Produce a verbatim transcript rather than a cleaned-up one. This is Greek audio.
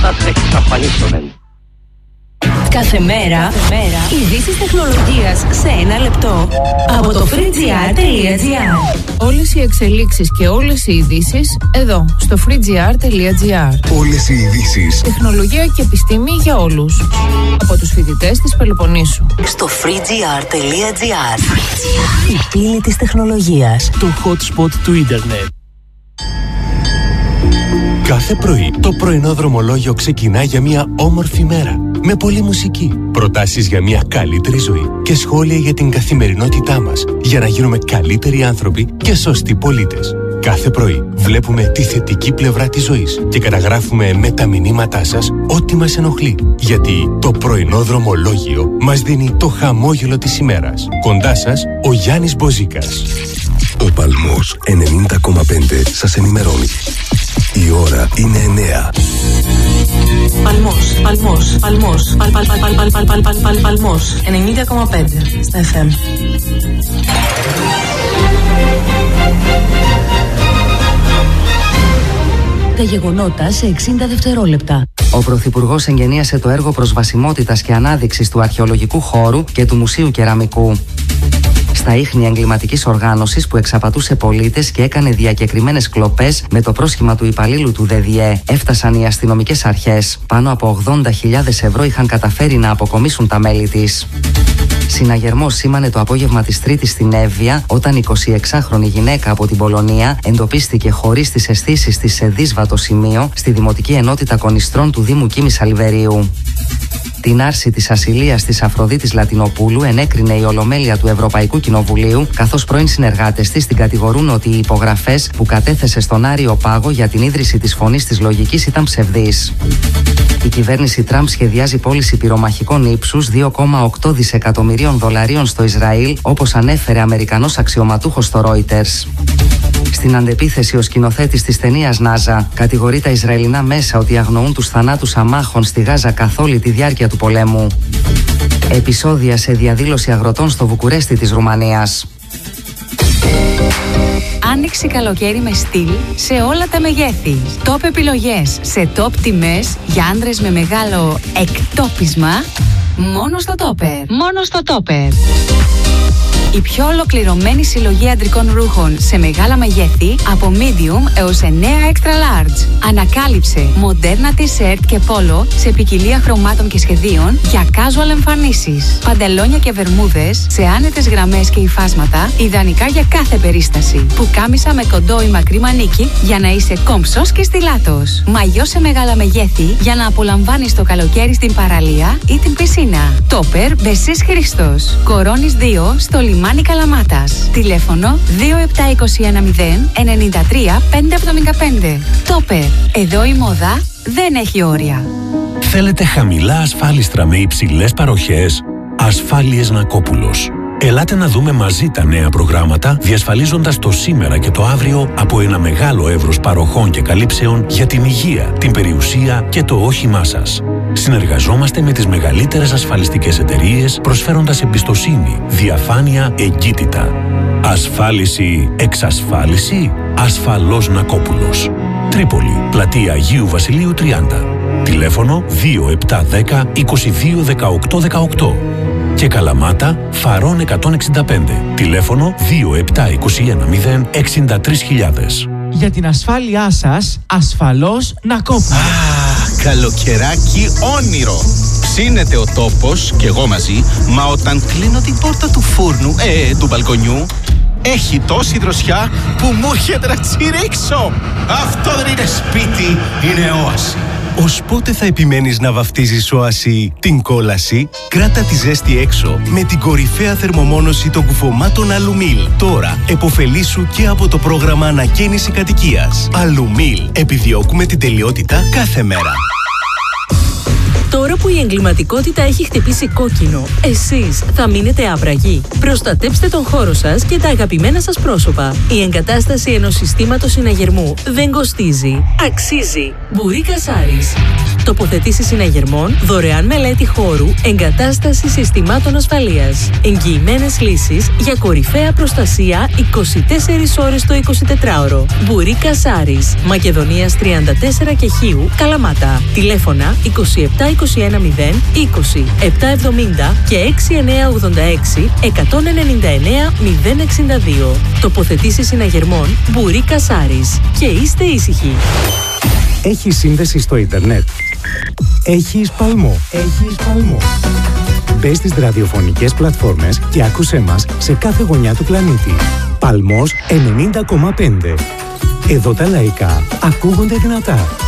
θα σε εξαφανίσουνε. Κάθε μέρα, μέρα ειδήσεις τεχνολογίας σε ένα λεπτό από το free g r τελεία g r. Όλες οι εξελίξεις και όλες οι ειδήσεις εδώ, στο free g r τελεία g r. Όλες οι ειδήσεις. Τεχνολογία και επιστήμη για όλους. Από τους φοιτητές της Πελοποννήσου. Στο free g r τελεία g r. Η πύλη της τεχνολογίας. Το hotspot του ίντερνετ. Κάθε πρωί το πρωινό δρομολόγιο ξεκινάει για μια όμορφη μέρα. Με πολλή μουσική, προτάσεις για μια καλύτερη ζωή και σχόλια για την καθημερινότητά μας, για να γίνουμε καλύτεροι άνθρωποι και σωστοί πολίτες. Κάθε πρωί βλέπουμε τη θετική πλευρά της ζωής και καταγράφουμε με τα μηνύματά σας ό,τι μας ενοχλεί. Γιατί το πρωινό δρομολόγιο μας δίνει το χαμόγελο της ημέρας. Κοντά σας ο Γιάννης Μποζίκας. Ο Παλμός ενενήντα κόμμα πέντε σας ενημερώνει. Η ώρα είναι εννέα. Παλμός, Παλμός, Παλμός, παλ, παλ, παλ, παλ, παλ, παλ, παλ, παλ, Παλμός, ενενήντα κόμμα πέντε στα εφ εμ. Τα γεγονότα σε εξήντα δευτερόλεπτα. Ο Πρωθυπουργός εγγενίασε το έργο προσβασιμότητας και ανάδειξης του αρχαιολογικού χώρου και του Μουσείου Κεραμικού. Στα ίχνη εγκληματικής οργάνωσης που εξαπατούσε πολίτες και έκανε διακεκριμένες κλοπές με το πρόσχημα του υπαλλήλου του ΔΕΔΙΕ, έφτασαν οι αστυνομικές αρχές. Πάνω από ογδόντα χιλιάδες ευρώ είχαν καταφέρει να αποκομίσουν τα μέλη της. Συναγερμός σήμανε το απόγευμα της Τρίτης στην Εύβοια, όταν η εικοσιεξάχρονη γυναίκα από την Πολωνία εντοπίστηκε χωρίς τις αισθήσεις της σε δύσβατο σημείο στη Δημοτική Ενότητα Κονιστρών του Δήμου Κίμης Αλιβερίου. Την άρση της ασυλίας της Αφροδίτης Λατινοπούλου ενέκρινε η Ολομέλεια του Ευρωπαϊκού Κοινοβουλίου, καθώς πρώην συνεργάτες της την κατηγορούν ότι οι υπογραφές που κατέθεσε στον Άριο Πάγο για την ίδρυση της Φωνής της Λογικής ήταν ψευδείς. Η κυβέρνηση Τραμπ σχεδιάζει πώληση πυρομαχικών ύψους δύο κόμμα οκτώ δισεκατομμυρίων δολαρίων στο Ισραήλ, όπως ανέφερε Αμερικανός αξιωματούχος στο Reuters. Στην αντεπίθεση, ο σκηνοθέτης της ταινίας Νάζα κατηγορεί τα Ισραηλινά μέσα ότι αγνοούν τους θανάτους αμάχων στη Γάζα καθ' όλη τη διάρκεια του πολέμου. Επεισόδια σε διαδήλωση αγροτών στο Βουκουρέστι της Ρουμανίας. Άνοιξη καλοκαίρι με στυλ σε όλα τα μεγέθη. Top επιλογές σε top τιμές για άντρες με μεγάλο εκτόπισμα. Μόνο στο Topper. Μόνο στο Topper. Η πιο ολοκληρωμένη συλλογή αντρικών ρούχων σε μεγάλα μεγέθη από medium έως εννέα extra large. Ανακάλυψε μοντέρνα t-shirt και πόλο σε ποικιλία χρωμάτων και σχεδίων για casual εμφανίσεις. Παντελόνια και βερμούδες σε άνετες γραμμές και υφάσματα, ιδανικά για κάθε περίσταση. Πουκάμισα με κοντό ή μακρύ μανίκι για να είσαι κόμψος και στιλάτος. Μαγιό σε μεγάλα μεγέθη για να απολαμβάνεις το καλοκαίρι στην παραλία ή την πισίνα. Topper Μπεσής Χρήστος. Κορώνης δύο στο λιμάνι Καλαμάτας. Τηλέφωνο δύο επτά δύο ένα μηδέν εννιά τρία πέντε εβδομήντα πέντε. Topper. Εδώ η μόδα δεν έχει όρια. Θέλετε χαμηλά ασφάλιστρα με υψηλές παροχές? Ασφάλειες Νακόπουλος. Ελάτε να δούμε μαζί τα νέα προγράμματα, διασφαλίζοντας το σήμερα και το αύριο από ένα μεγάλο εύρος παροχών και καλύψεων για την υγεία, την περιουσία και το όχημά σας. Συνεργαζόμαστε με τις μεγαλύτερες ασφαλιστικές εταιρείες, προσφέροντας εμπιστοσύνη, διαφάνεια, εγκύτητα. Ασφάλιση, εξασφάλιση, ασφαλώς Νακόπουλος. Τρίπολη, πλατεία Αγίου Βασιλείου τριάντα. Τηλέφωνο δύο επτά ένα μηδέν δύο δύο δεκαοκτώ δεκαοκτώ. Και Καλαμάτα, Φαρών εκατόν εξήντα πέντε. Τηλέφωνο δύο επτά δύο ένα μηδέν εξήντα τρεις χιλιάδες. Για την ασφάλειά σας, ασφαλώς Νακόπουλος. Α, καλοκαιράκι όνειρο. Ψήνεται ο τόπος και εγώ μαζί, μα όταν κλείνω την πόρτα του φούρνου, ε, του μπαλκονιού, έχει τόση δροσιά που μου έρχεται να τσιρίξω. Αυτό δεν είναι σπίτι, είναι όαση. Ως πότε θα επιμένεις να βαφτίζεις όαση την κόλαση? Κράτα τη ζέστη έξω με την κορυφαία θερμομόνωση των κουφωμάτων Αλουμίλ. Τώρα εποφελήσου και από το πρόγραμμα ανακαίνιση κατοικίας. Αλουμίλ. Επιδιώκουμε την τελειότητα κάθε μέρα. Τώρα που η εγκληματικότητα έχει χτυπήσει κόκκινο, εσείς θα μείνετε άπραγοι. Προστατέψτε τον χώρο σας και τα αγαπημένα σας πρόσωπα. Η εγκατάσταση ενός συστήματος συναγερμού δεν κοστίζει. Αξίζει. Μπουρί Κασάρης. Τοποθετήσεις συναγερμών, δωρεάν μελέτη χώρου, εγκατάσταση συστημάτων ασφαλείας. Εγγυημένες λύσεις για κορυφαία προστασία είκοσι τέσσερις ώρες το εικοσιτετράωρο. Μπουρί Κασάρης, Μακεδονίας τριάντα τέσσερα και Χίου, Καλαμάτα. Τηλέφωνα είκοσι επτά είκοσι ένα μηδέν είκοσι επτά εβδομήντα και έξι εννιά ογδόντα έξι εκατόν ενενήντα εννέα μηδέν εξήντα δύο. Τοποθετήσεις συναγερμών Μπουρί Κασάρης. Και είστε ήσυχοι. Έχει σύνδεση στο ίντερνετ. Έχεις Παλμό. Έχεις Παλμό. Μπες στις ραδιοφωνικές πλατφόρμες και άκουσέ μας σε κάθε γωνιά του πλανήτη. Παλμός ενενήντα κόμμα πέντε. Εδώ τα λαϊκά ακούγονται δυνατά.